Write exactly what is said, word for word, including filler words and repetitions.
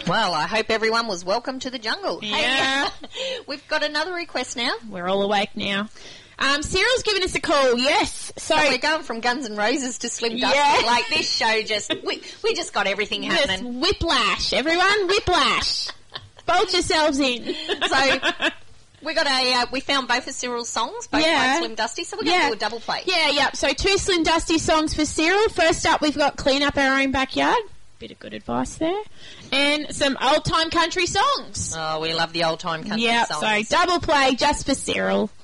Well, I hope everyone was welcome to the jungle. Yeah. Hey, we've got another request now. We're all awake now. Um, Cyril's given us a call, yes. So oh, we're going from Guns N' Roses to Slim Dusty. Yeah. Like, this show just, we, we just got everything Just happening. whiplash, everyone, whiplash. Bolt yourselves in. So, we got a, uh, we found both of Cyril's songs, both Yeah. by Slim Dusty, so we're going to Yeah. do a double play. Yeah, yeah. So two Slim Dusty songs for Cyril. First up, we've got Clean Up Our Own Backyard. Bit of good advice there. And some old-time country songs. Oh, we love the old-time country Yeah, songs. so double play just for Cyril.